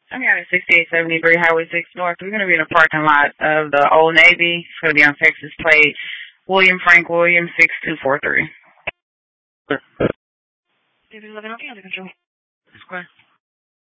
I'm here at 6873 Highway 6 North. We're going to be in the parking lot of the Old Navy. It's going to be on Texas plate. William Frank Williams 6243. David 11 on the control. Square.